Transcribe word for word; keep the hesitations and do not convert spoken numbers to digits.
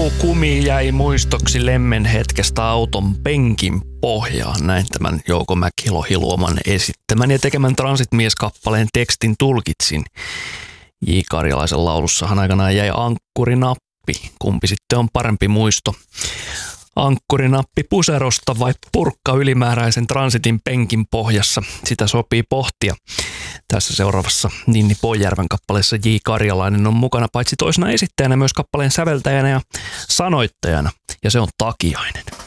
Joulukumi jäi muistoksi lemmen hetkestä auton penkin pohjaan. Näin tämän Jouko Mäkilo-Hiluoman esittämän ja tekemän Transit-mies-kappaleen tekstin tulkitsin. J. Karjalaisen laulussahan aikanaan jäi ankkurinappi. Kumpi sitten on parempi muisto? Ankkurinappi puserosta vai purkka ylimääräisen Transitin penkin pohjassa? Sitä sopii pohtia. Tässä seuraavassa Ninni Poijärven kappaleessa J. Karjalainen on mukana paitsi toisena esittäjänä myös kappaleen säveltäjänä ja sanoittajana. Ja se on Takiainen.